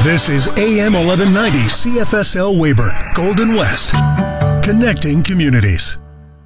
This is AM 1190 CFSL Weyburn, Golden West, connecting communities.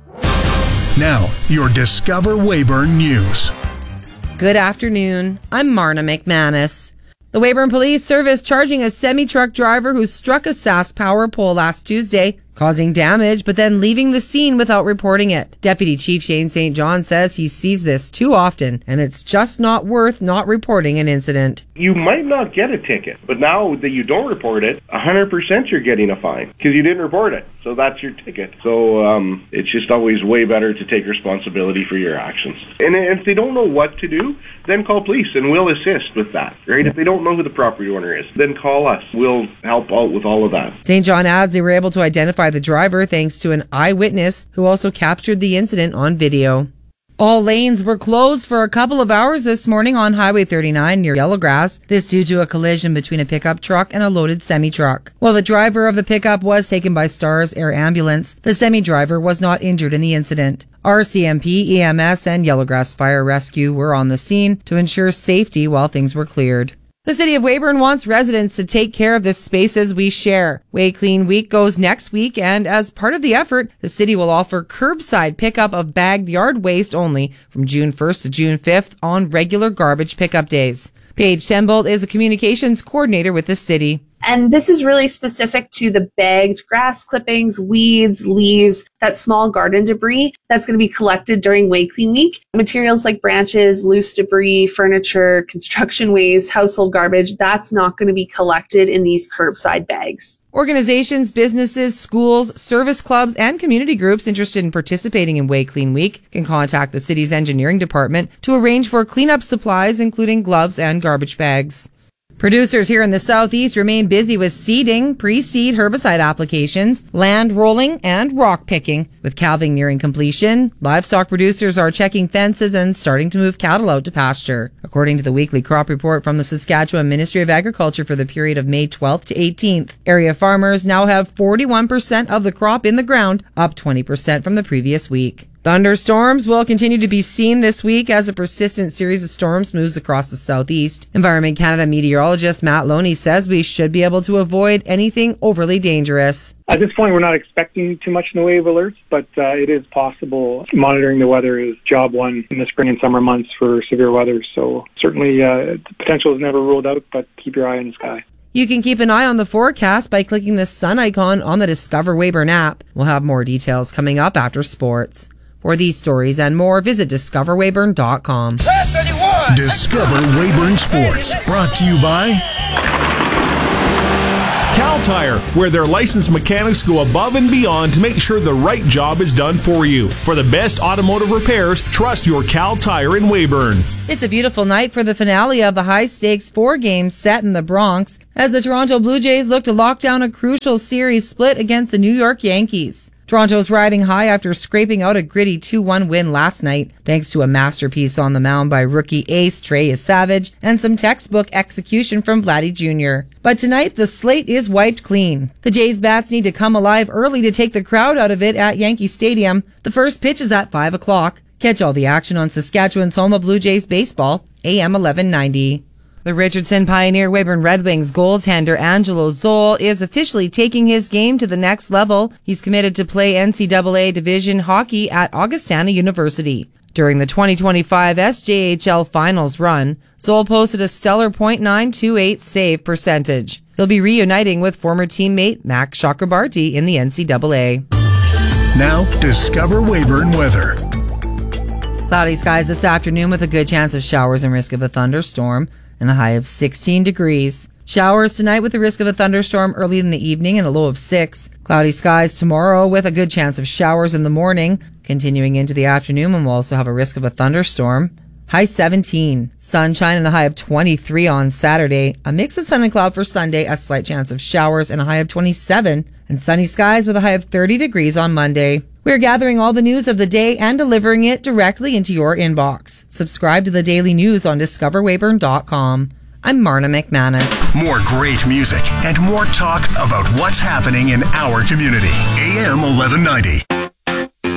Now, your Discover Weyburn News. Good afternoon. I'm Marna McManus. The Weyburn Police Service charging a semi-truck driver who struck a Sask power pole last Tuesday, causing damage, but then leaving the scene without reporting it. Deputy Chief Shane St. John says he sees this too often, and it's just not worth not reporting an incident. You might not get a ticket, but now that you don't report it, 100% you're getting a fine because you didn't report it. So that's your ticket. So it's just always way better to take responsibility for your actions. And if they don't know what to do, then call police and we'll assist with that, right? If they don't know who the property owner is, then call us. We'll help out with all of that. St. John adds they were able to identify the driver thanks to an eyewitness who also captured the incident on video. All lanes were closed for a couple of hours this morning on Highway 39 near Yellowgrass. This due to a collision between a pickup truck and a loaded semi-truck. While the driver of the pickup was taken by Stars Air Ambulance, the semi-driver was not injured in the incident. RCMP, EMS, and Yellowgrass Fire Rescue were on the scene to ensure safety while things were cleared. The City of Weyburn wants residents to take care of the spaces we share. Way Clean Week goes next week, and as part of the effort, the city will offer curbside pickup of bagged yard waste only from June 1st to June 5th on regular garbage pickup days. Paige Tenbolt is a communications coordinator with the city. And this is really specific to the bagged grass clippings, weeds, leaves, that small garden debris that's going to be collected during Way Clean Week. Materials like branches, loose debris, furniture, construction waste, household garbage, that's not going to be collected in these curbside bags. Organizations, businesses, schools, service clubs, and community groups interested in participating in Way Clean Week can contact the city's engineering department to arrange for cleanup supplies, including gloves and garbage bags. Producers here in the southeast remain busy with seeding, pre-seed herbicide applications, land rolling, and rock picking. With calving nearing completion, livestock producers are checking fences and starting to move cattle out to pasture. According to the weekly crop report from the Saskatchewan Ministry of Agriculture for the period of May 12th to 18th, area farmers now have 41% of the crop in the ground, up 20% from the previous week. Thunderstorms will continue to be seen this week as a persistent series of storms moves across the southeast. Environment Canada meteorologist Matt Loney says we should be able to avoid anything overly dangerous. At this point, we're not expecting too much in the way of alerts, but it is possible. Monitoring the weather is job one in the spring and summer months for severe weather. So certainly the potential is never ruled out, but keep your eye on the sky. You can keep an eye on the forecast by clicking the sun icon on the Discover Weyburn app. We'll have more details coming up after sports. For these stories and more, visit discoverweyburn.com. Discover Weyburn Sports, brought to you by Cal Tire, where their licensed mechanics go above and beyond to make sure the right job is done for you. For the best automotive repairs, trust your Cal Tire in Weyburn. It's a beautiful night for the finale of the high-stakes 4-game set in the Bronx as the Toronto Blue Jays look to lock down a crucial series split against the New York Yankees. Toronto's riding high after scraping out a gritty 2-1 win last night, thanks to a masterpiece on the mound by rookie ace Trey Savage and some textbook execution from Vladdy Jr. But tonight, the slate is wiped clean. The Jays bats need to come alive early to take the crowd out of it at Yankee Stadium. The first pitch is at 5 o'clock. Catch all the action on Saskatchewan's home of Blue Jays baseball, AM 1190. The Richardson Pioneer Weyburn Red Wings goaltender Angelo Zoll is officially taking his game to the next level. He's committed to play NCAA Division hockey at Augustana University. During the 2025 SJHL Finals run, Zoll posted a stellar .928 save percentage. He'll be reuniting with former teammate Max Chakrabarty in the NCAA. Now, Discover Weyburn weather. Cloudy skies this afternoon with a good chance of showers and risk of a thunderstorm, and a high of 16 degrees. Showers tonight with the risk of a thunderstorm early in the evening and a low of 6. Cloudy skies tomorrow with a good chance of showers in the morning. Continuing into the afternoon, and we'll also have a risk of a thunderstorm. High 17. Sunshine and a high of 23 on Saturday. A mix of sun and cloud for Sunday, a slight chance of showers and a high of 27. And sunny skies with a high of 30 degrees on Monday. We're gathering all the news of the day and delivering it directly into your inbox. Subscribe to the daily news on discoverweyburn.com. I'm Marna McManus. More great music and more talk about what's happening in our community. AM 1190.